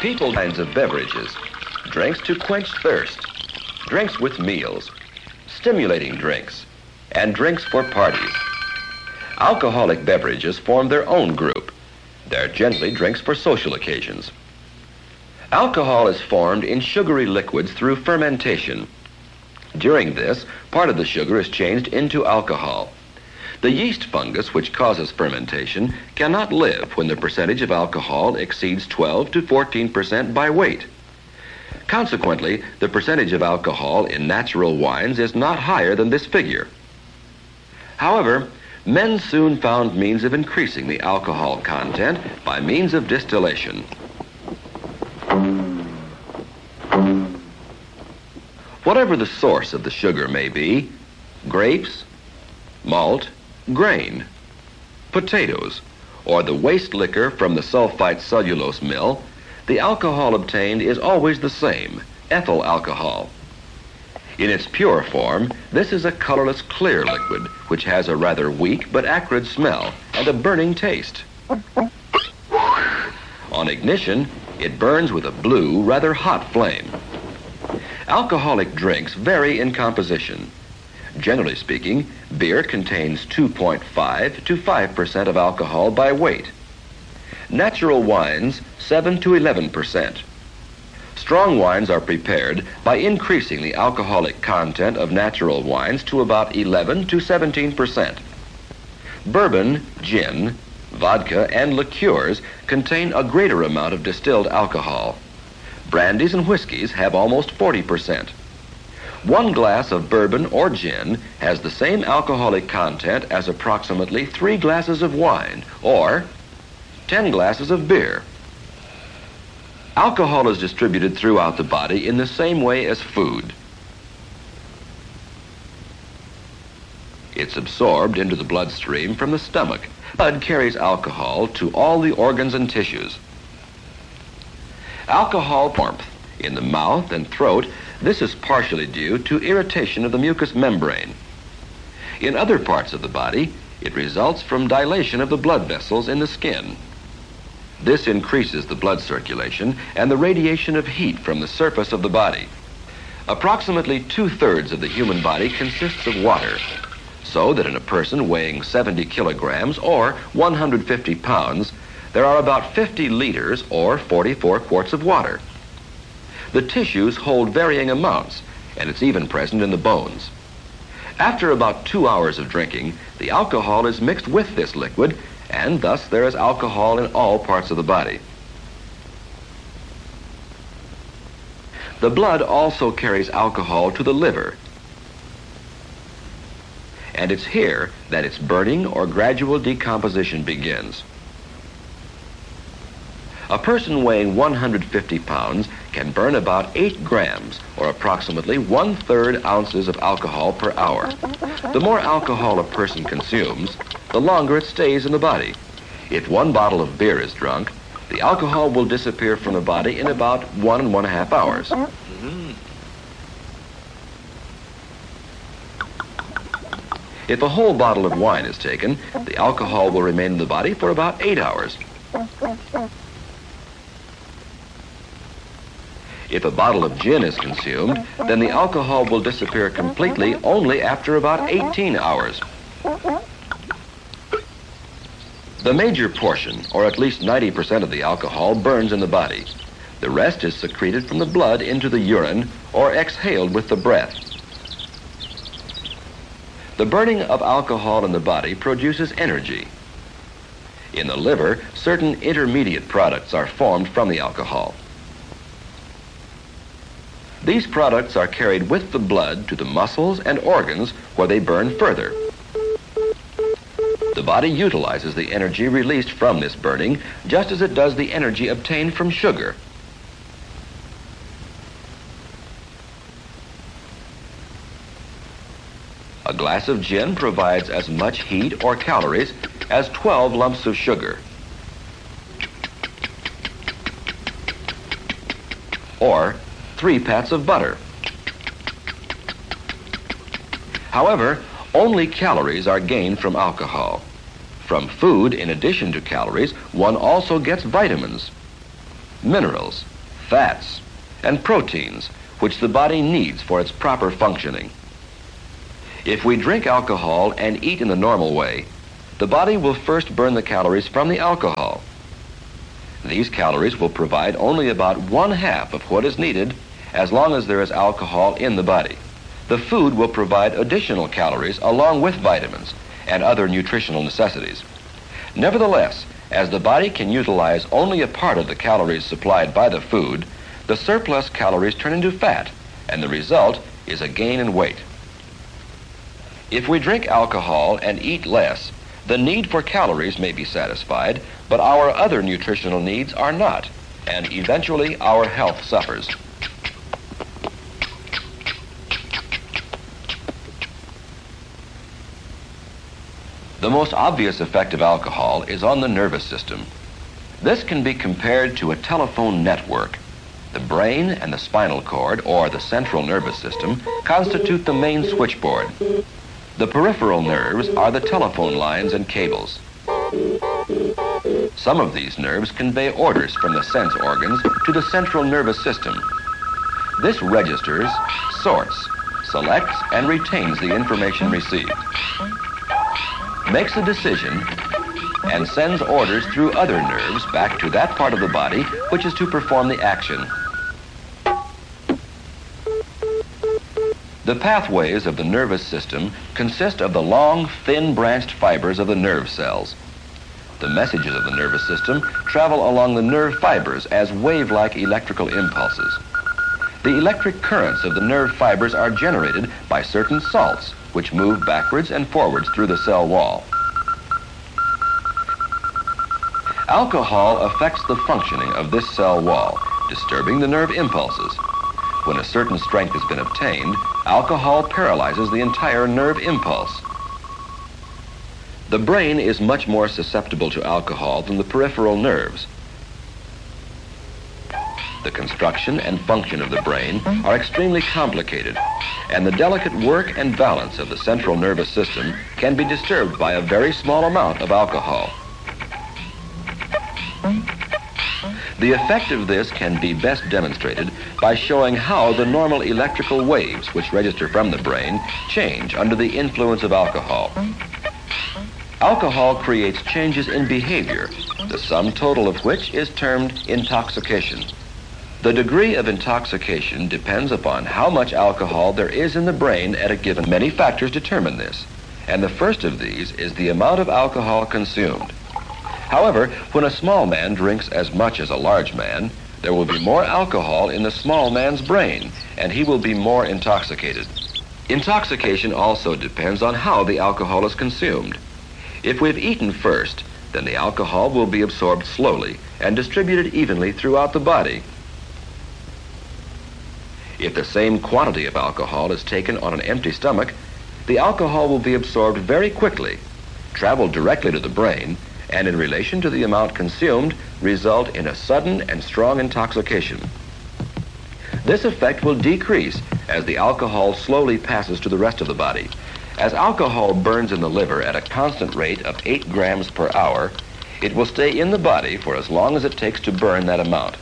People kinds of beverages, drinks to quench thirst, drinks with meals, stimulating drinks, and drinks for parties. Alcoholic beverages form their own group. They're generally drinks for social occasions. Alcohol is formed in sugary liquids through fermentation. During this, part of the sugar is changed into alcohol. The yeast fungus, which causes fermentation, cannot live when the percentage of alcohol exceeds 12 to 14% by weight. Consequently, the percentage of alcohol in natural wines is not higher than this figure. However, men soon found means of increasing the alcohol content by means of distillation. Whatever the source of the sugar may be, grapes, malt, grain, potatoes, or the waste liquor from the sulfite cellulose mill, the alcohol obtained is always the same, ethyl alcohol. In its pure form, this is a colorless clear liquid which has a rather weak but acrid smell and a burning taste. On ignition, it burns with a blue, rather hot flame. Alcoholic drinks vary in composition. Generally speaking, beer contains 2.5 to 5% of alcohol by weight. Natural wines, 7 to 11%. Strong wines are prepared by increasing the alcoholic content of natural wines to about 11 to 17%. Bourbon, gin, vodka, and liqueurs contain a greater amount of distilled alcohol. Brandies and whiskeys have almost 40%. One glass of bourbon or gin has the same alcoholic content as approximately 3 glasses of wine or 10 glasses of beer. Alcohol is distributed throughout the body in the same way as food. It's absorbed into the bloodstream from the stomach. Blood carries alcohol to all the organs and tissues. Alcohol warmth in the mouth and throat, this is partially due to irritation of the mucous membrane. In other parts of the body, it results from dilation of the blood vessels in the skin. This increases the blood circulation and the radiation of heat from the surface of the body. Approximately 2/3 of the human body consists of water, so that in a person weighing 70 kilograms or 150 pounds, there are about 50 liters or 44 quarts of water. The tissues hold varying amounts, and it's even present in the bones. After about 2 hours of drinking, the alcohol is mixed with this liquid, and thus there is alcohol in all parts of the body. The blood also carries alcohol to the liver, and it's here that its burning or gradual decomposition begins. A person weighing 150 pounds can burn about 8 grams, or approximately 1/3 ounces of alcohol per hour. The more alcohol a person consumes, the longer it stays in the body. If 1 bottle of beer is drunk, the alcohol will disappear from the body in about 1 and 1/2 hours. If a whole bottle of wine is taken, the alcohol will remain in the body for about 8 hours. If a bottle of gin is consumed, then the alcohol will disappear completely only after about 18 hours. The major portion, or at least 90% of the alcohol, burns in the body. The rest is secreted from the blood into the urine or exhaled with the breath. The burning of alcohol in the body produces energy. In the liver, certain intermediate products are formed from the alcohol. These products are carried with the blood to the muscles and organs where they burn further. The body utilizes the energy released from this burning just as it does the energy obtained from sugar. A glass of gin provides as much heat or calories as 12 lumps of sugar, or 3 pats of butter. However, only calories are gained from alcohol. From food, in addition to calories, one also gets vitamins, minerals, fats, and proteins, which the body needs for its proper functioning. If we drink alcohol and eat in the normal way, the body will first burn the calories from the alcohol. These calories will provide only about 1/2 of what is needed as long as there is alcohol in the body. The food will provide additional calories along with vitamins and other nutritional necessities. Nevertheless, as the body can utilize only a part of the calories supplied by the food, the surplus calories turn into fat, and the result is a gain in weight. If we drink alcohol and eat less, the need for calories may be satisfied, but our other nutritional needs are not, and eventually our health suffers. The most obvious effect of alcohol is on the nervous system. This can be compared to a telephone network. The brain and the spinal cord, or the central nervous system, constitute the main switchboard. The peripheral nerves are the telephone lines and cables. Some of these nerves convey orders from the sense organs to the central nervous system. This registers, sorts, selects, and retains the information received, makes a decision, and sends orders through other nerves back to that part of the body which is to perform the action. The pathways of the nervous system consist of the long, thin branched fibers of the nerve cells. The messages of the nervous system travel along the nerve fibers as wave-like electrical impulses. The electric currents of the nerve fibers are generated by certain salts, which move backwards and forwards through the cell wall. Alcohol affects the functioning of this cell wall, disturbing the nerve impulses. When a certain strength has been obtained, alcohol paralyzes the entire nerve impulse. The brain is much more susceptible to alcohol than the peripheral nerves. The construction and function of the brain are extremely complicated, and the delicate work and balance of the central nervous system can be disturbed by a very small amount of alcohol. The effect of this can be best demonstrated by showing how the normal electrical waves which register from the brain change under the influence of alcohol. Alcohol creates changes in behavior, the sum total of which is termed intoxication. The degree of intoxication depends upon how much alcohol there is in the brain at a given. Many factors determine this, and the first of these is the amount of alcohol consumed. However, when a small man drinks as much as a large man, there will be more alcohol in the small man's brain, and he will be more intoxicated. Intoxication also depends on how the alcohol is consumed. If we've eaten first, then the alcohol will be absorbed slowly and distributed evenly throughout the body. If the same quantity of alcohol is taken on an empty stomach, the alcohol will be absorbed very quickly, travel directly to the brain, and in relation to the amount consumed, result in a sudden and strong intoxication. This effect will decrease as the alcohol slowly passes to the rest of the body. As alcohol burns in the liver at a constant rate of 8 grams per hour, it will stay in the body for as long as it takes to burn that amount.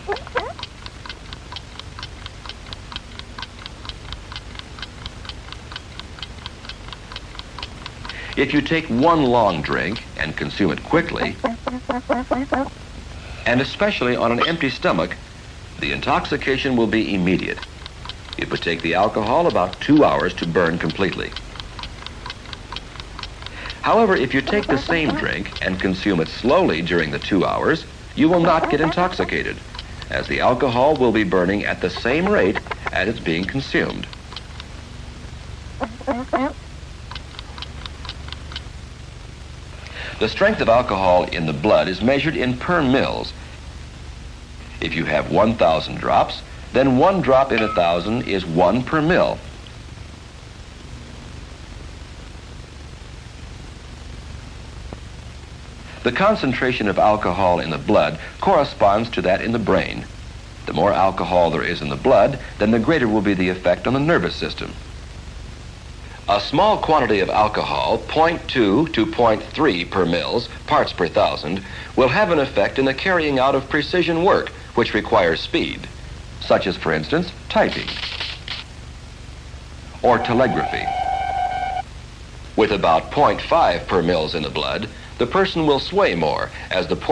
If you take one long drink and consume it quickly, and especially on an empty stomach, the intoxication will be immediate. It would take the alcohol about 2 hours to burn completely. However, if you take the same drink and consume it slowly during the 2 hours, you will not get intoxicated, as the alcohol will be burning at the same rate as it's being consumed. The strength of alcohol in the blood is measured in per mils. If you have 1,000 drops, then 1 drop in 1,000 is 1 per mil. The concentration of alcohol in the blood corresponds to that in the brain. The more alcohol there is in the blood, then the greater will be the effect on the nervous system. A small quantity of alcohol, 0.2 to 0.3 per mils, parts per thousand, will have an effect in the carrying out of precision work which requires speed, such as, for instance, typing or telegraphy. With about 0.5 per mils in the blood, the person will sway more as the